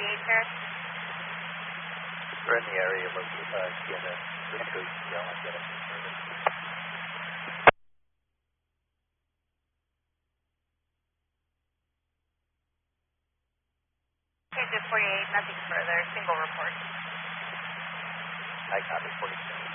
KJ48, sir. We're in the area of TNS. We're going to go ECL and get it further. KJ48, nothing further. Single report. I copy 47.